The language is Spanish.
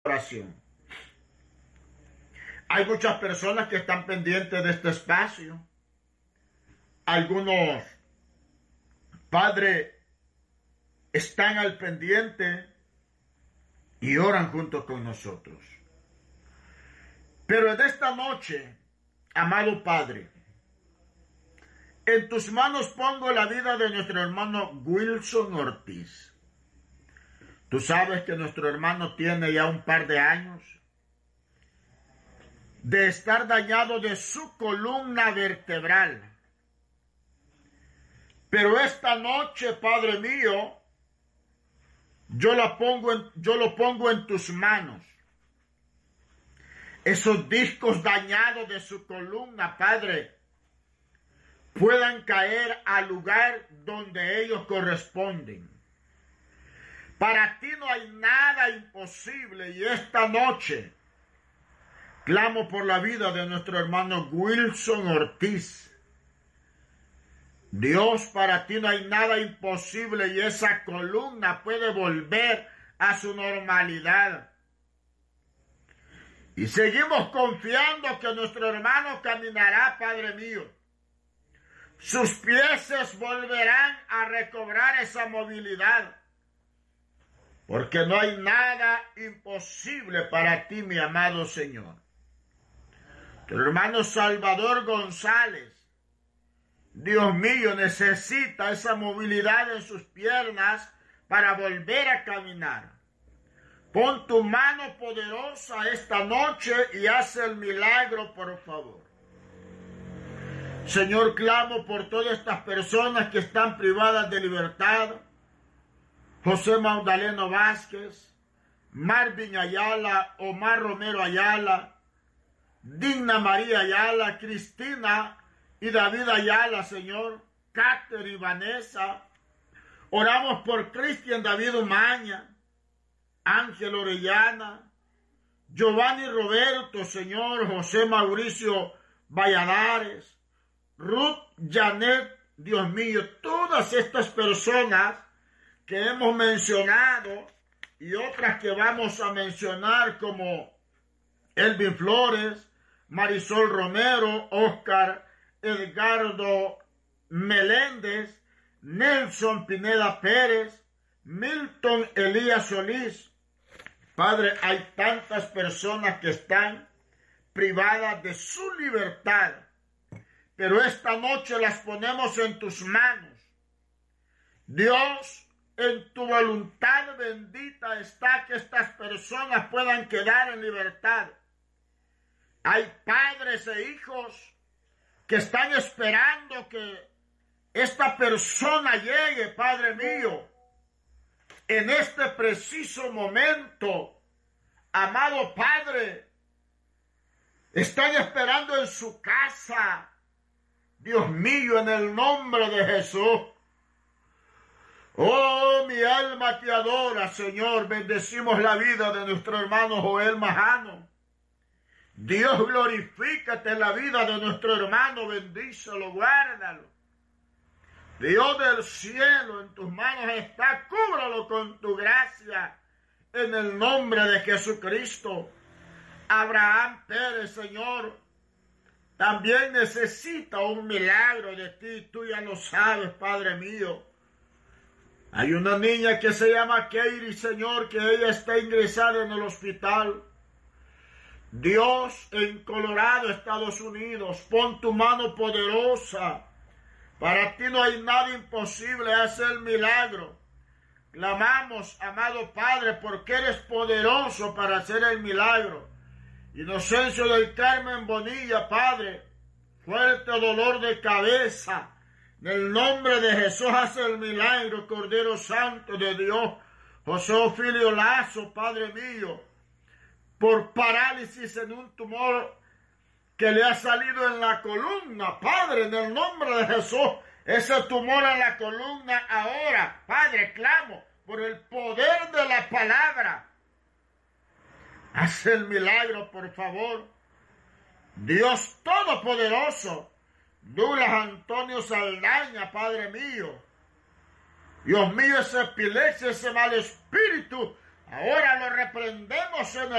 oración. Hay muchas personas que están pendientes de este espacio. Algunos padres están al pendiente y oran junto con nosotros. Pero en esta noche, amado Padre, en tus manos pongo la vida de nuestro hermano Wilson Ortiz. Tú sabes que nuestro hermano tiene ya un par de años de estar dañado de su columna vertebral. Pero esta noche, Padre mío, yo lo pongo en tus manos. Esos discos dañados de su columna, Padre, puedan caer al lugar donde ellos corresponden. Para ti no hay nada imposible, y esta noche clamo por la vida de nuestro hermano Wilson Ortiz. Dios, para ti no hay nada imposible y esa columna puede volver a su normalidad. Y seguimos confiando que nuestro hermano caminará, Padre mío. Sus pies volverán a recobrar esa movilidad. Porque no hay nada imposible para ti, mi amado Señor. Tu hermano Salvador González, Dios mío, necesita esa movilidad en sus piernas para volver a caminar. Pon tu mano poderosa esta noche y haz el milagro, por favor. Señor, clamo por todas estas personas que están privadas de libertad. José Magdaleno Vázquez, Marvin Ayala, Omar Romero Ayala, Digna María Ayala, Cristina y David Ayala, Señor, Cáter y Vanessa. Oramos por Cristian David Umaña, Ángel Orellana, Giovanni Roberto, Señor, José Mauricio Valladares, Ruth Janet, Dios mío, todas estas personas que hemos mencionado y otras que vamos a mencionar como Elvin Flores, Marisol Romero, Oscar Edgardo Meléndez, Nelson Pineda Pérez, Milton Elías Solís. Padre, hay tantas personas que están privadas de su libertad, pero esta noche las ponemos en tus manos. Dios, en tu voluntad bendita está que estas personas puedan quedar en libertad. Hay padres e hijos que están esperando que esta persona llegue, Padre mío, en este preciso momento. Amado Padre, están esperando en su casa. Dios mío, en el nombre de Jesús. Oh, mi alma te adora, Señor. Bendecimos la vida de nuestro hermano Joel Majano. Dios, glorifícate en la vida de nuestro hermano, bendícelo, guárdalo. Dios del cielo, en tus manos está, cúbralo con tu gracia, en el nombre de Jesucristo. Abraham Pérez, Señor, también necesita un milagro de ti, tú ya lo sabes, Padre mío. Hay una niña que se llama Keiri, Señor, que ella está ingresada en el hospital. Dios, en Colorado, Estados Unidos, pon tu mano poderosa. Para ti no hay nada imposible, haz el milagro. Clamamos, amado Padre, porque eres poderoso para hacer el milagro. Inocencio del Carmen Bonilla, Padre, fuerte dolor de cabeza. En el nombre de Jesús, haz el milagro, Cordero Santo de Dios. José Ofilio Lazo, Padre mío, por parálisis en un tumor que le ha salido en la columna, Padre, en el nombre de Jesús, ese tumor en la columna ahora, Padre, clamo por el poder de la palabra. Haz el milagro, por favor. Dios Todopoderoso, Douglas Antonio Saldaña, Padre mío. Dios mío, esa epilepsia, ese mal espíritu, Ahora lo reprendemos en